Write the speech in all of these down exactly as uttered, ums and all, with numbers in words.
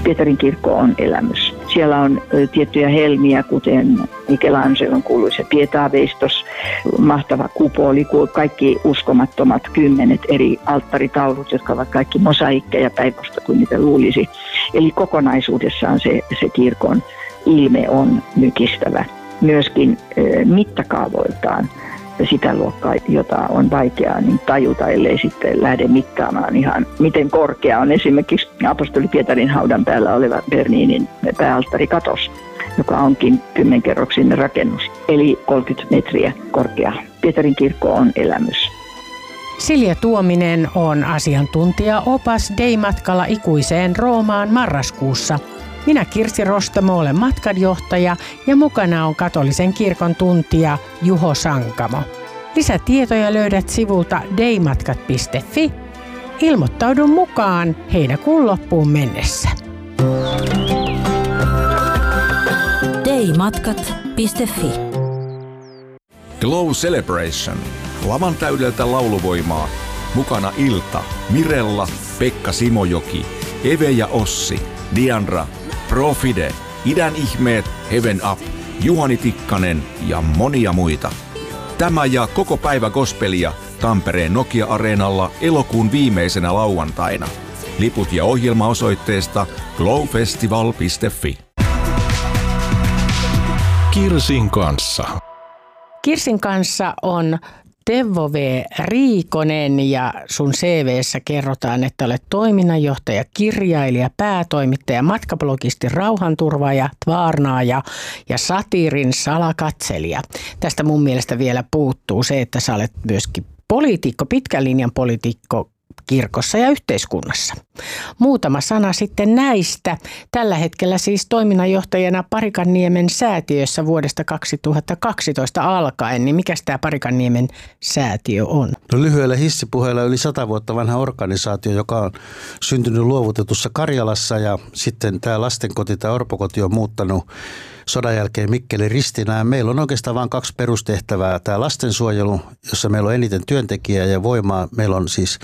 Pietarin kirkko on elämys. Siellä on tiettyjä helmiä, kuten Michelangelon kuuluisa Pietaveistos, mahtava kupoli, kaikki uskomattomat kymmenet eri alttaritaulut, jotka ovat kaikki mosaikkeja päivästä kuin niitä luulisi. Eli kokonaisuudessaan se, se kirkon ilme on mykistävä. Myöskin e, mittakaavoiltaan sitä luokkaa, jota on vaikeaa niin tajuta, ellei sitten lähde mittaamaan ihan, miten korkea on esimerkiksi apostoli Pietarin haudan päällä oleva Berninin pääalttarikatos, joka onkin kymmenkerroksinen rakennus, eli kolmekymmentä metriä korkea. Pietarin kirkko on elämys. Silja Tuominen on asiantuntija opas Dei-matkalla ikuiseen Roomaan marraskuussa. Minä Kirsi Rostamo olen matkanjohtaja ja mukana on katolisen kirkon tuntija Juho Sankamo. Lisätietoja löydät sivulta deimatkat piste fi. Ilmoittaudu mukaan heinäkuun loppuun mennessä. deimatkat piste fi. Glow Celebration. Lavan täydeltä lauluvoimaa. Mukana Ilta, Mirella, Pekka Simojoki, Eve ja Ossi, Diandra, Profide, Idän ihmeet, Heaven Up, Juhani Tikkanen ja monia muita. Tämä ja koko päivä gospelia Tampereen Nokia-areenalla elokuun viimeisenä lauantaina. Liput ja ohjelma osoitteesta glowfestival piste fi. Kirsin kanssa. Kirsin kanssa on Teuvo V. Riikonen ja sun C V:ssä kerrotaan, että olet toiminnanjohtaja, kirjailija, päätoimittaja, matkablogisti, rauhanturvaaja, tvaarnaaja ja satiirin salakatselija. Tästä mun mielestä vielä puuttuu se, että sä olet myöskin poliitikko, pitkän linjan poliitikko kirkossa ja yhteiskunnassa. Muutama sana sitten näistä. Tällä hetkellä siis toiminnanjohtajana Parikanniemen säätiössä vuodesta kaksituhattakaksitoista alkaen. Niin mikä tämä Parikanniemen säätiö on? No lyhyellä hissipuheella yli sata vuotta vanha organisaatio, joka on syntynyt luovutetussa Karjalassa ja sitten tämä lastenkoti tai orpokoti on muuttanut sodan jälkeen Mikkelin Ristinään. Meillä on oikeastaan vain kaksi perustehtävää. Tämä lastensuojelu, jossa meillä on eniten työntekijää ja voimaa. Meillä on siis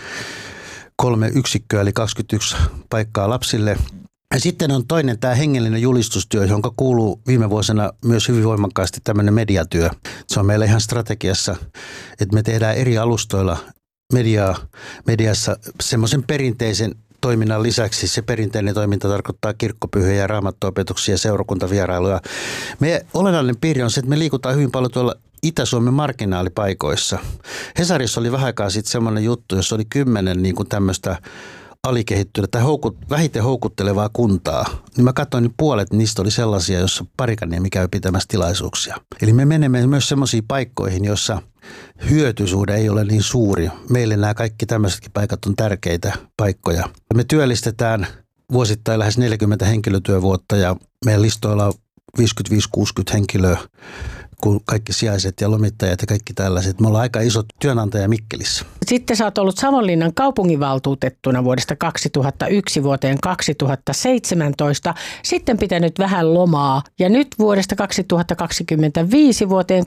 kolme yksikköä, eli kaksikymmentäyksi paikkaa lapsille. Ja sitten on toinen tämä hengellinen julistustyö, jonka kuuluu viime vuosina myös hyvin voimakkaasti tämmöinen mediatyö. Se on meillä ihan strategiassa, että me tehdään eri alustoilla mediaa, mediassa semmoisen perinteisen toiminnan lisäksi. Se perinteinen toiminta tarkoittaa kirkkopyhiä ja raamattuopetuksia ja seurakuntavierailuja. Meidän olennainen piirre on se, että me liikutaan hyvin paljon tuolla Itä-Suomen marginaalipaikoissa. Hesarissa oli vähän aikaa sitten semmoinen juttu, jossa oli kymmenen niin kuin tämmöistä alikehittynyt tai houkut, vähiten houkuttelevaa kuntaa. Niin mä katsoin, niin puolet niistä oli sellaisia, joissa Parikaniemi käy pitämässä tilaisuuksia. Eli me menemme myös semmoisiin paikkoihin, joissa hyötysuhde ei ole niin suuri. Meille nämä kaikki tämmöisetkin paikat on tärkeitä paikkoja. Me työllistetään vuosittain lähes neljäkymmentä henkilötyövuotta ja meidän listoilla on viisikymmentäviisi kuusikymmentä henkilöä, kuin kaikki sijaiset ja lomittajat ja kaikki tällaiset. Me ollaan aika iso työnantaja Mikkelissä. Sitten sä oot ollut Savonlinnan kaupunginvaltuutettuna vuodesta kaksituhattayksi vuoteen kaksituhattaseitsemäntoista. Sitten pitänyt vähän lomaa ja nyt vuodesta kaksituhattakaksikymmentäviisi vuoteen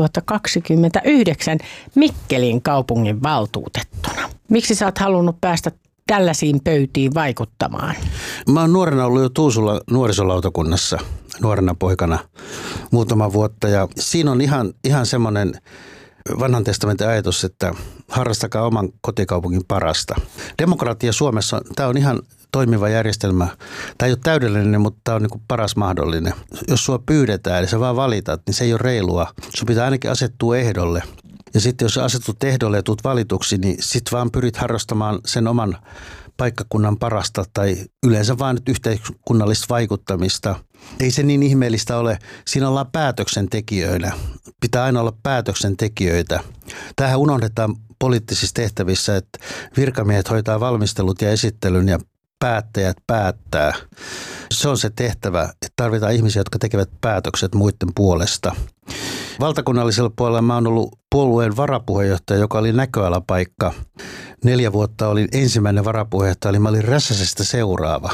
kaksituhattakaksikymmentäyhdeksän Mikkelin kaupunginvaltuutettuna. Miksi sä oot halunnut päästä tällaisiin pöytiin vaikuttamaan? Mä oon nuorena ollut jo Tuusulla nuorisolautakunnassa, nuorena poikana muutama vuotta. Ja siinä on ihan, ihan semmoinen vanhan testamentin ajatus, että harrastakaa oman kotikaupungin parasta. Demokratia Suomessa, tämä on ihan toimiva järjestelmä. Tämä ei ole täydellinen, mutta tämä on niin kuin paras mahdollinen. Jos sua pyydetään ja sä vaan valitat, niin se ei ole reilua. Sun pitää ainakin asettua ehdolle. Ja sitten jos sä asetut ehdolle ja tuut valituksi, niin sit vaan pyrit harrastamaan sen oman paikkakunnan parasta tai yleensä vaan nyt yhteiskunnallista vaikuttamista. Ei se niin ihmeellistä ole. Siinä ollaan päätöksentekijöinä. Pitää aina olla päätöksentekijöitä. Tämähän unohdetaan poliittisissa tehtävissä, että virkamiehet hoitaa valmistelut ja esittelyn ja päättäjät päättää. Se on se tehtävä, että tarvitaan ihmisiä, jotka tekevät päätökset muiden puolesta. Valtakunnallisella puolella mä oon ollut puolueen varapuheenjohtaja, joka oli näköalapaikka. Neljä vuotta olin ensimmäinen varapuheenjohtaja, eli mä olin Räsäsestä seuraava.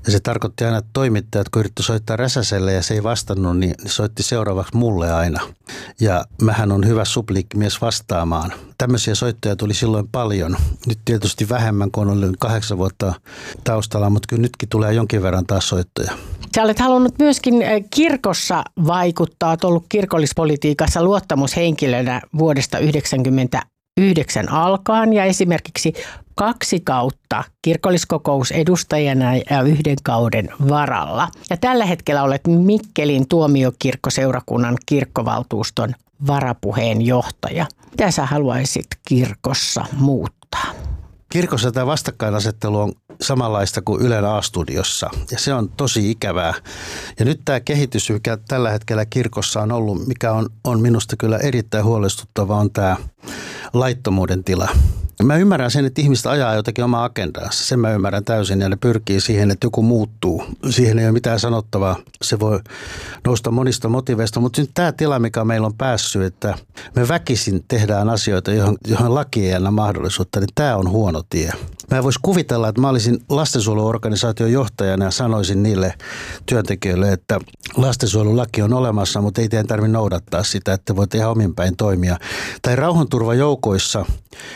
Ja se tarkoitti aina, että toimittajat, kun yritti soittaa Räsäselle ja se ei vastannut, niin soitti seuraavaksi mulle aina. Ja mähän on hyvä supliikkimies vastaamaan. Tämmöisiä soittoja tuli silloin paljon. Nyt tietysti vähemmän, kun on ollut kahdeksan vuotta taustalla, mutta kyllä nytkin tulee jonkin verran taas soittoja. Sä olet halunnut myöskin kirkossa vaikuttaa, olet ollut kirkollispolitiikassa luottamushenkilönä vuodesta yhdeksänkymmentäyhdeksän alkaen ja esimerkiksi kaksi kautta kirkolliskokousedustajana ja yhden kauden varalla. Ja tällä hetkellä olet Mikkelin tuomiokirkkoseurakunnan kirkkovaltuuston varapuheenjohtaja. Mitä sä haluaisit kirkossa muuttaa? Kirkossa tämä vastakkainasettelu on samanlaista kuin Ylen A-studiossa ja se on tosi ikävää. Ja nyt tämä kehitys, mikä tällä hetkellä kirkossa on ollut, mikä on, on minusta kyllä erittäin huolestuttava, on tämä laittomuuden tila. Mä ymmärrän sen, että ihmiset ajaa jotakin omaa agendaansa. Sen mä ymmärrän täysin ja ne pyrkii siihen, että joku muuttuu. Siihen ei ole mitään sanottavaa. Se voi nousta monista motiveista, mutta nyt tämä tila, mikä meillä on päässyt, että me väkisin tehdään asioita, johon, johon laki ei anna mahdollisuutta, niin tämä on huono tie. Mä vois kuvitella, että mä olisin lastensuojeluorganisaation johtajana ja sanoisin niille työntekijöille, että lastensuojelulaki on olemassa, mutta ei teidän tarvitse noudattaa sitä, että voit ihan omin päin toimia. Tai rauhanturvajoukoissa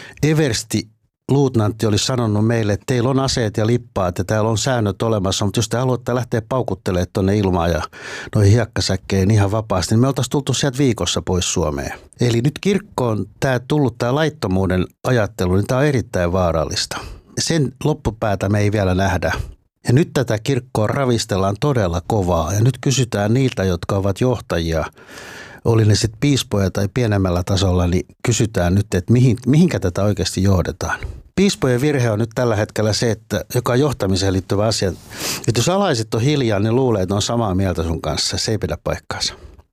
Eversti luutnantti oli sanonut meille, että teillä on aseet ja lippaat ja täällä on säännöt olemassa, mutta jos te haluatte lähteä paukuttelemaan tuonne ilmaan ja noihin hiekkasäkkeihin ihan vapaasti, niin me oltaisiin tultu sieltä viikossa pois Suomeen. Eli nyt kirkkoon tämä tullut tämä laittomuuden ajattelu, niin tämä on erittäin vaarallista. Sen loppupäätä me ei vielä nähdä. Ja nyt tätä kirkkoa ravistellaan todella kovaa ja nyt kysytään niiltä, jotka ovat johtajia, oli ne sitten piispoja tai pienemmällä tasolla, niin kysytään nyt, että mihin, mihinkä tätä oikeasti johdetaan. Piispojen virhe on nyt tällä hetkellä se, että joka on johtamiseen liittyvä asia, että jos alaiset on hiljaa, niin luulee, että on samaa mieltä sun kanssa. Se ei pidä paikkaansa.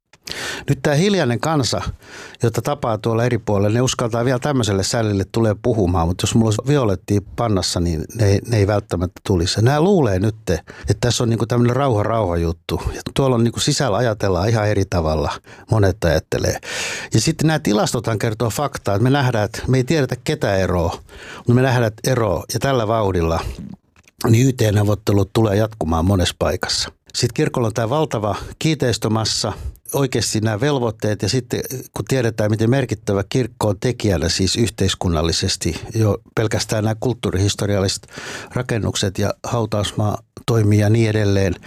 Nyt tämä hiljainen kansa, jota tapaa tuolla eri puolella, ne uskaltaa vielä tämmöiselle sällille tulee puhumaan, mutta jos mulla olisi violettia pannassa, niin ne ei, ne ei välttämättä tulisi. Nämä luulee nyt, että tässä on niinku tämmöinen rauha-rauha juttu. Ja tuolla on niinku sisällä ajatellaan ihan eri tavalla, monet ajattelee. Ja sitten nämä tilastothan kertoo faktaa, että me nähdään, että me ei tiedetä ketä eroa, mutta me nähdään, että eroa ja tällä vauhdilla niin Y T-neuvottelut tulee jatkumaan monessa paikassa. Sitten kirkolla on tämä valtava kiinteistömassa, oikeasti nämä velvoitteet ja sitten kun tiedetään, miten merkittävä kirkko on tekijänä siis yhteiskunnallisesti, jo pelkästään nämä kulttuurihistorialliset rakennukset ja hautausmaa toimii ja niin edelleen,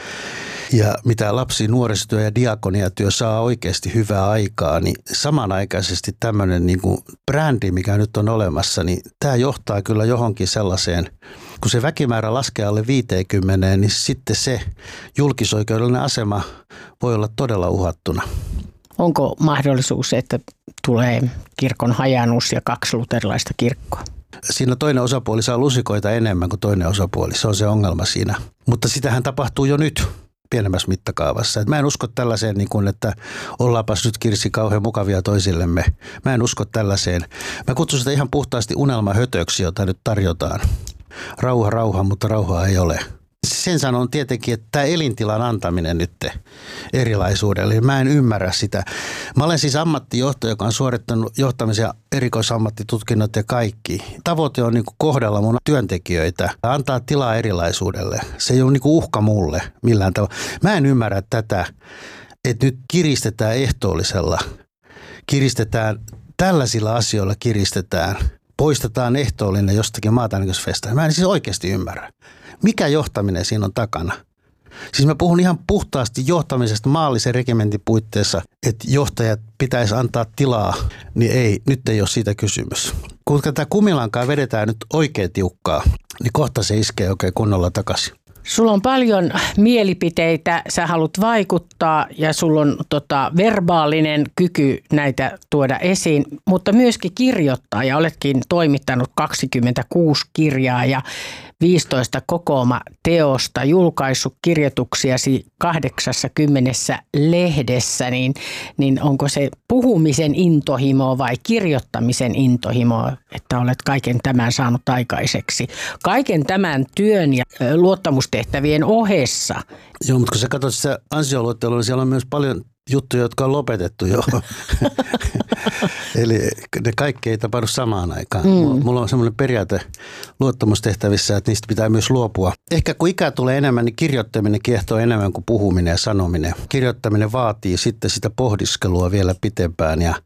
ja mitä lapsi, nuorisotyö ja diakoniatyö saa oikeasti hyvää aikaa, niin samanaikaisesti tämmöinen niin kuin brändi, mikä nyt on olemassa, niin tämä johtaa kyllä johonkin sellaiseen, kun se väkimäärä laskee alle viisikymmentä, niin sitten se julkisoikeudellinen asema voi olla todella uhattuna. Onko mahdollisuus, että tulee kirkon hajannus ja kaksi luterilaista kirkkoa? Siinä toinen osapuoli saa lusikoita enemmän kuin toinen osapuoli. Se on se ongelma siinä. Mutta sitähän tapahtuu jo nyt pienemmässä mittakaavassa. Et mä en usko tällaiseen, niin kuin, että ollaanpas nyt Kirsi kauhean mukavia toisillemme. Mä en usko tällaiseen. Mä kutsun sitä ihan puhtaasti unelmahötöksi, jota nyt tarjotaan. Rauha, rauha, mutta rauhaa ei ole. Sen sanon tietenkin, että tämä elintilan antaminen nyt erilaisuudelle, eli mä en ymmärrä sitä. Mä olen siis ammattijohtaja, joka on suorittanut johtamisen ja erikoisammattitutkinnot ja kaikki. Tavoite on niin kuin kohdella mun työntekijöitä, antaa tilaa erilaisuudelle. Se ei ole niin kuin uhka mulle millään tavalla. Mä en ymmärrä tätä, että nyt kiristetään ehtoollisella, kiristetään tällaisilla asioilla kiristetään. Poistetaan ehtoollinen jostakin maatannikosfesta. Mä en siis oikeasti ymmärrä. Mikä johtaminen siinä on takana? Siis mä puhun ihan puhtaasti johtamisesta maallisen regimentin puitteissa, että johtajat pitäisi antaa tilaa, niin ei, nyt ei ole siitä kysymys. Kun tätä kumilankaa vedetään nyt oikein tiukkaa, niin kohta se iskee oikein kunnolla takaisin. Sulla on paljon mielipiteitä, sä haluat vaikuttaa ja sulla on tota, verbaalinen kyky näitä tuoda esiin, mutta myöskin kirjoittaa ja oletkin toimittanut kaksikymmentäkuusi kirjaa ja viisitoista kokoelmateosta, julkaissut kirjoituksiasi kahdeksaankymmeneen lehdessä, niin, niin onko se puhumisen intohimo vai kirjoittamisen intohimo, että olet kaiken tämän saanut aikaiseksi? Kaiken tämän työn ja luottamustehtävien ohessa. Joo, mutta kun sä katsot sitä ansioluettelua, niin siellä on myös paljon juttuja, jotka on lopetettu jo. Eli ne kaikki ei tapahdu samaan aikaan. Mm. Mulla on semmoinen periaate luottamustehtävissä, että niistä pitää myös luopua. Ehkä kun ikää tulee enemmän, niin kirjoittaminen kiehtoo enemmän kuin puhuminen ja sanominen. Kirjoittaminen vaatii sitten sitä pohdiskelua vielä pitempään ja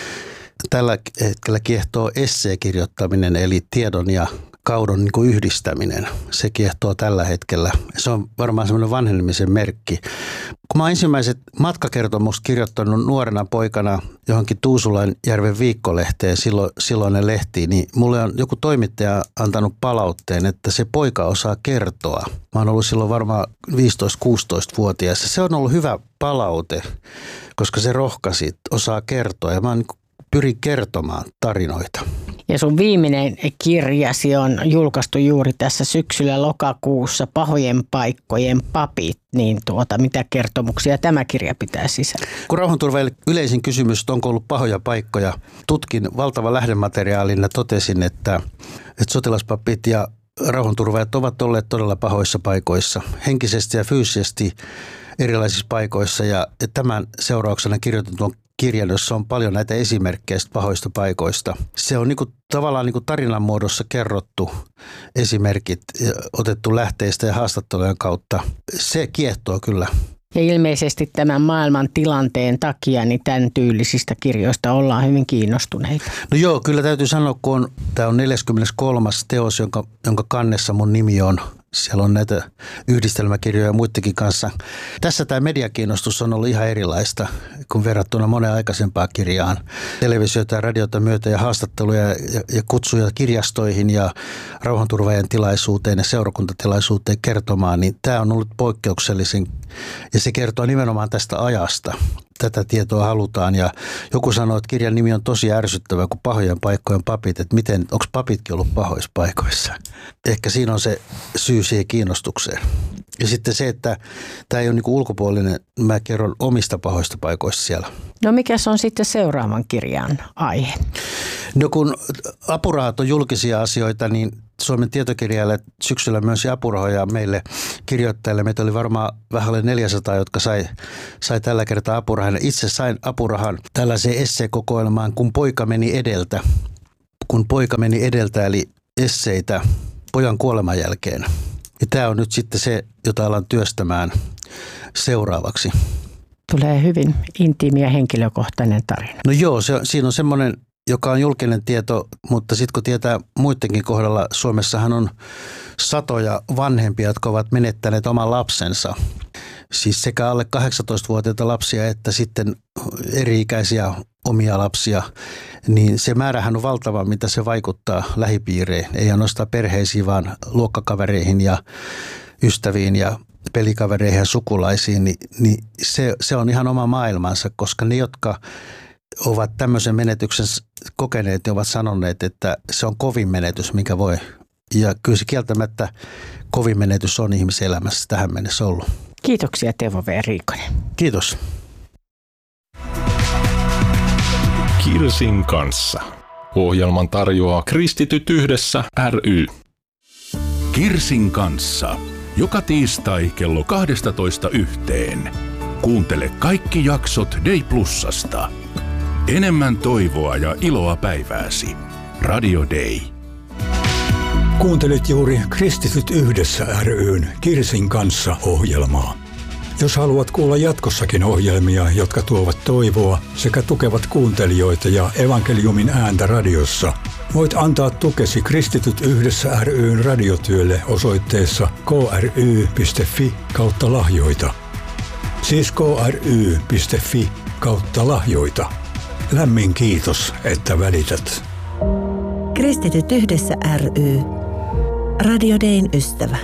tällä hetkellä kiehtoo esseekirjoittaminen, eli tiedon ja kaudon niin kuin yhdistäminen. Se kiehtoo tällä hetkellä. Se on varmaan semmoinen vanhenemisen merkki. Kun mä oon ensimmäiset matkakertomukset kirjoittanut nuorena poikana johonkin Tuusulanjärven viikkolehteen, silloin, silloinen lehti, niin mulle on joku toimittaja antanut palautteen, että se poika osaa kertoa. Mä oon ollut silloin varmaan viisitoista-kuusitoista-vuotias. Se on ollut hyvä palaute, koska se rohkaisi, osaa kertoa ja mä oon pyrin kertomaan tarinoita. Ja sun viimeinen kirjasi on julkaistu juuri tässä syksyllä lokakuussa, Pahojen paikkojen papit. Niin tuota, mitä kertomuksia tämä kirja pitää sisällä? Kun rauhanturvaajille yleisin kysymys, että onko ollut pahoja paikkoja, tutkin valtava lähdemateriaalin ja totesin, että, että sotilaspapit ja rauhanturvaajat ovat olleet todella pahoissa paikoissa, henkisesti ja fyysisesti erilaisissa paikoissa. Ja tämän seurauksena kirjoitetun kirjan, jossa on paljon näitä esimerkkejä pahoista paikoista. Se on niinku, tavallaan niinku tarinan muodossa kerrottu esimerkit, otettu lähteistä ja haastattelujen kautta. Se kiehtoo kyllä. Ja ilmeisesti tämän maailman tilanteen takia niin tämän tyylisistä kirjoista ollaan hyvin kiinnostuneita. No joo, kyllä täytyy sanoa, kun tämä on neljäskymmeneskolmas teos, jonka, jonka kannessa mun nimi on. Siellä on näitä yhdistelmäkirjoja muidenkin kanssa. Tässä tämä mediakiinnostus on ollut ihan erilaista kuin verrattuna moneen aikaisempaan kirjaan. Televisiota ja radiota myötä ja haastatteluja ja, ja kutsuja kirjastoihin ja rauhanturvaajien tilaisuuteen ja seurakuntatilaisuuteen kertomaan, niin tämä on ollut poikkeuksellisen ja se kertoo nimenomaan tästä ajasta. Tätä tietoa halutaan ja joku sanoo, että kirjan nimi on tosi ärsyttävä kuin Pahojen paikkojen papit, että miten, onko papitkin ollut pahoissa paikoissa. Ehkä siinä on se syy siihen kiinnostukseen. Ja sitten se, että tämä ei ole niin kuin ulkopuolinen, mä kerron omista pahoista paikoista siellä. No mikä on sitten seuraavan kirjan aihe? No kun apurahat on julkisia asioita, niin Suomen tietokirjalle syksyllä myönsi apurahoja meille kirjoittajille. Meitä oli varmaan vähän alle neljäsataa, jotka sai, sai tällä kertaa apurahan. Itse sain apurahan tällaiseen esseekokoelmaan, kun poika meni edeltä. Kun poika meni edeltä, eli esseitä pojan kuoleman jälkeen. Ja tämä on nyt sitten se, jota alan työstämään seuraavaksi. Tulee hyvin intiimi ja henkilökohtainen tarina. No joo, se, siinä on semmoinen, joka on julkinen tieto, mutta sitten kun tietää muidenkin kohdalla, Suomessahan on satoja vanhempia, jotka ovat menettäneet oman lapsensa. Siis sekä alle kahdeksantoistavuotiaita lapsia että sitten eri-ikäisiä omia lapsia, niin se määrähän on valtava, mitä se vaikuttaa lähipiireihin. Ei ainoastaan perheisiin, vaan luokkakavereihin ja ystäviin ja pelikavereihin ja sukulaisiin, niin, niin se, se on ihan oma maailmansa, koska ne, jotka ovat tämmöisen menetyksen kokeneet, niin ovat sanoneet, että se on kovin menetys, mikä voi. Ja kyllä se kieltämättä kovin menetys on ihmiselämässä tähän mennessä ollut. Kiitoksia Teuvo V. Riikonen. Kiitos. Kirsin kanssa. Ohjelman tarjoaa Kristityt yhdessä ry. Kirsin kanssa. Joka tiistai kello kaksitoista yhteen. Kuuntele kaikki jaksot Day Plusasta. Enemmän toivoa ja iloa päivääsi. Radio Day. Kuuntelit juuri Kristityt yhdessä ry:n Kirsin kanssa -ohjelmaa. Jos haluat kuulla jatkossakin ohjelmia, jotka tuovat toivoa sekä tukevat kuuntelijoita ja evankeliumin ääntä radiossa, voit antaa tukesi Kristityt yhdessä ry:n radiotyölle osoitteessa kry piste fi kautta lahjoita. Siis kry piste fi kautta lahjoita. Lämmin kiitos, että välität. Kristityt yhdessä ry. Radio Dayn ystävä.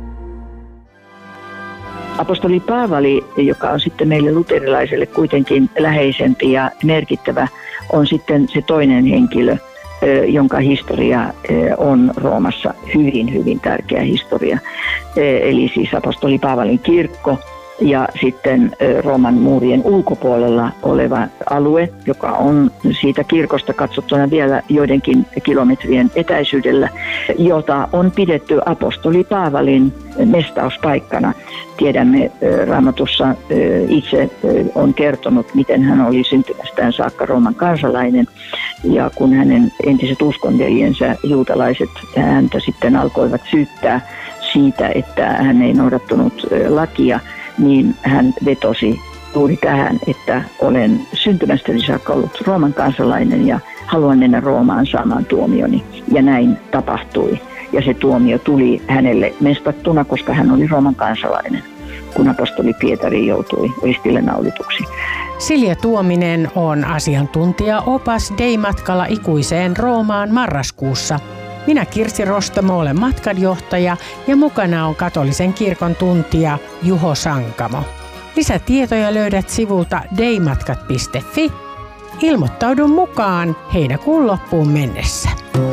Apostoli Paavali, joka on sitten meille luterilaiselle kuitenkin läheisempi ja merkittävä, on sitten se toinen henkilö, jonka historia on Roomassa hyvin, hyvin tärkeä historia. Eli siis apostoli Paavalin kirkko ja sitten Rooman muurien ulkopuolella oleva alue, joka on siitä kirkosta katsottuna vielä joidenkin kilometrien etäisyydellä, jota on pidetty apostoli Paavalin mestauspaikkana. Tiedämme Raamatussa itse on kertonut, miten hän oli syntymästään saakka Rooman kansalainen, ja kun hänen entiset uskonveljensä juutalaiset häntä sitten alkoivat syyttää siitä, että hän ei noudattanut lakia, niin hän vetosi juuri tähän, että olen syntymästäni saakka ollut Rooman kansalainen ja haluan mennä Roomaan saamaan tuomioni. Ja näin tapahtui. Ja se tuomio tuli hänelle mestattuna, koska hän oli Rooman kansalainen, kun apostoli Pietari joutui ristille naulituksi. Silja Tuominen on asiantuntija-opas Dei-matkalla ikuiseen Roomaan marraskuussa. Minä Kirsi Rostamo olen matkanjohtaja ja mukana on katolisen kirkon tuntija Juho Sankamo. Lisätietoja löydät sivulta deimatkat piste fi. Ilmoittaudu mukaan heinäkuun loppuun mennessä.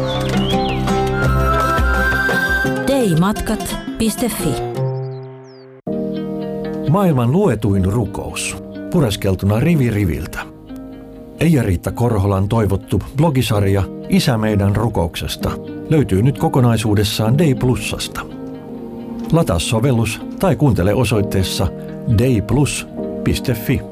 deimatkat piste fi. Maailman luetuin rukous. Pureskeltuna rivi riviltä. Eija-Riitta Korholan toivottu blogisarja Isä meidän rukouksesta löytyy nyt kokonaisuudessaan Dei Plusasta. Lataa sovellus tai kuuntele osoitteessa dei plus piste fi.